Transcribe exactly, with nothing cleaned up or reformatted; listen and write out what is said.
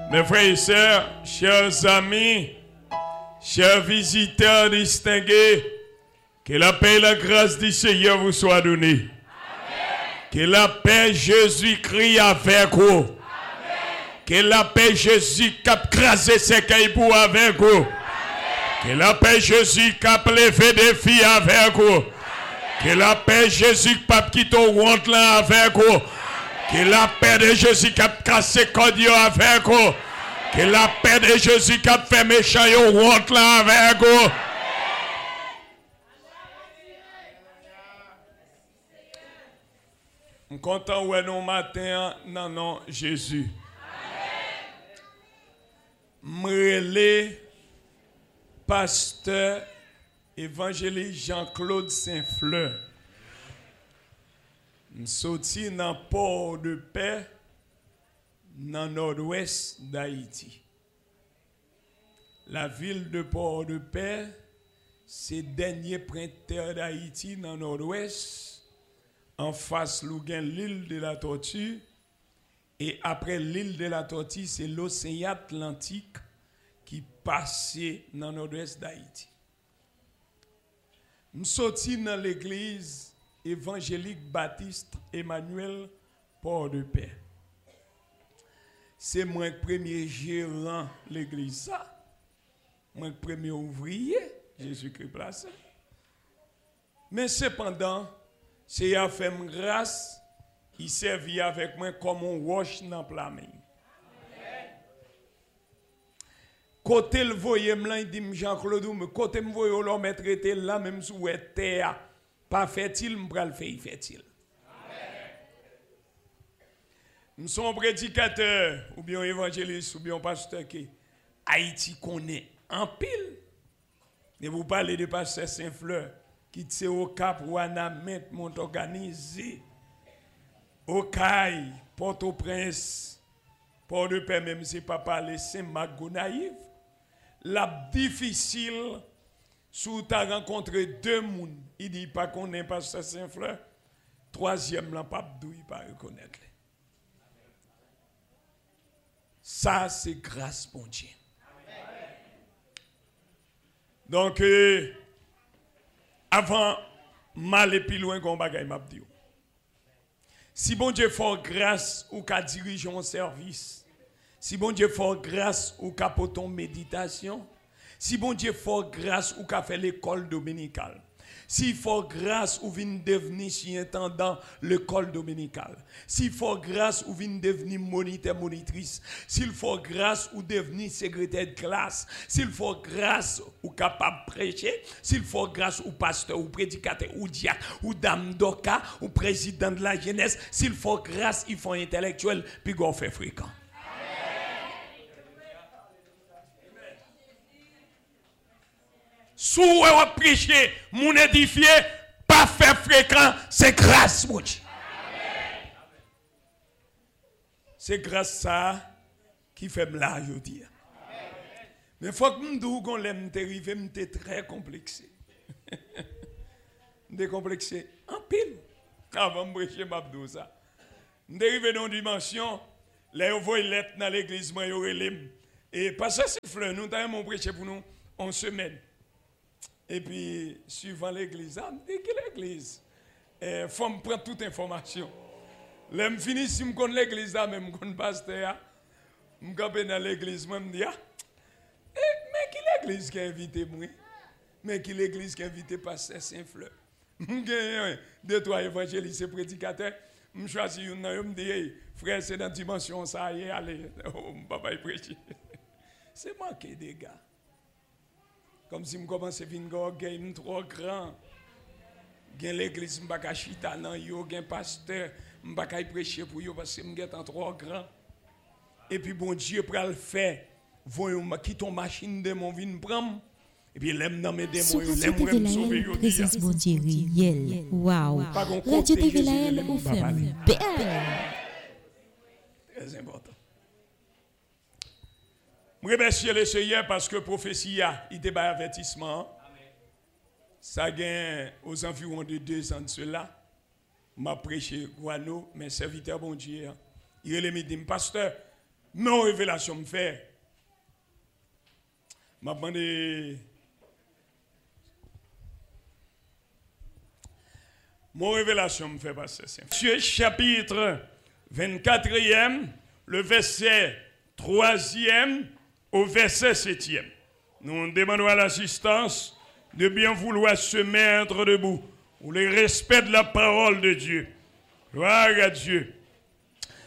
Mes frères et sœurs, chers amis, chers visiteurs distingués, que la paix et la grâce du Seigneur vous soient données. Amen. Que la paix Jésus-Christ avec vous. Amen. Que la paix Jésus qui a crasé ses cailles pour avec vous. Amen. Que la paix Jésus qui a levé des filles avec vous. Amen. Que la paix Jésus qui a quitté au honte là avec vous. Que la paix de Jésus qui a cassé Cordio avec vous. Que la paix de Jésus qui a fait méchant au honte là avec vous. Je suis content où est nous matin dans non Jésus. M'relé pasteur évangéliste Jean-Claude Saint-Fleur. M'sorti dans port de paix dans nord-ouest d'Haïti. La ville de Port-de-Paix, c'est le dernier printemps d'Haïti dans nord-ouest. En face, nous avons l'île de la Tortue. Et après l'île de la Tortue, c'est l'océan Atlantique qui passe dans le nord-ouest d'Haïti. Nous sommes dans l'église évangélique Baptiste Emmanuel Port-de-Paix. C'est moi le premier gérant de l'église. Moi le premier ouvrier, Jésus-Christ placé. Mais cependant, c'est à faire grâce, il servit avec moi comme un roche dans le plat. Côté le voyez là, il dit Jean-Claude, mais côté me voyez l'homme me traité là même sous terre, pas fait-il, me pral fait fait-il. Nous sommes prédicateurs ou bien évangélistes ou bien pasteur qui Haïti connaît en pile. Et vous parlez de pasteur Saint-Fleur qui tient au Cap Ouanamet, mont organisé au Caille, Port-au-Prince, Port-de-Paix, même si pas parler Saint-Marc Gonaïve. La difficile, sous tu as rencontré deux personnes, il dit pas qu'on n'est pas Saint-Fleur. Troisième, là, pas il pas reconnaître. Ça, c'est grâce pour Dieu. Donc, euh, avant, mal et plus loin qu'on bagaille m'a dit. Si bon Dieu fait grâce ou qu'a diriger un service, si bon Dieu fait grâce ou qu'a poton méditation, si bon Dieu fait grâce ou qu'a fait l'école dominicale, s'il faut grâce ou vient devenir surintendant l'école dominicale, s'il faut grâce ou vient devenir moniteur monitrice, s'il faut grâce ou devenir secrétaire de classe, s'il faut grâce ou capable de prêcher, s'il faut grâce ou pasteur ou prédicateur ou diacre ou dame d'oka ou président de la jeunesse, s'il faut grâce, il faut intellectuel puis qu'on fait fréquent. Si vous prêchez, mon édifié, pas fait fréquent, c'est grâce, mon Dieu. C'est grâce ça qui fait là, je dis. Mais il faut que je dise qu'on l'aime arrivé, je très complexé. Je suis complexé en pile. Avant de prêcher, je dis ça. Je suis arrivé dans une dimension, là, je vois lettre dans l'église, je vois et parce que c'est fleur, nous avons prêché pour nous en semaine. Et puis, suivant l'église, ah, et quelle église? Il faut me prendre toute information. Là, je finis, si je connais l'église, même je connais le pasteur, je vais dans l'église, je me dis, ah, mais quelle église qui a invité moi? Mais quelle église qui a invité pasteur Saint-Fleur? Je suis deux, trois évangélistes et prédicateurs. Je choisis une, je me dis, frère, c'est dans la dimension, ça y est, allez, papa est prêché. C'est manqué des gars. Comme si je commençais à venir trop grand. Gen l'église, je ne peux pas chita nan yo, gen pasteur, je ne peux pas prêcher pour yo parce que je suis trop grand. Et puis bon Dieu pour le faire, voyons qui ton machine de mon vin prendre. Et puis l'aime dans mes démons, l'aime me sauver yo. Présence bon Dieu réel. Waouh. Radio T V Laël ou ferme. Belle. Très important. Je remercie le Seigneur parce que prophétie a été un avertissement. Ça gagne aux environs de deux ans de cela. M'a prêché Guano, mes serviteurs bon Dieu. Il est dit, pasteur, Mon révélation me fait. M'a demandé. Mon révélation me fait passer. Matthieu chapitre vingt-quatrième, le verset troisième au verset septième. Nous demandons à l'assistance de bien vouloir se mettre debout pour le respect de la parole de Dieu. Gloire à Dieu.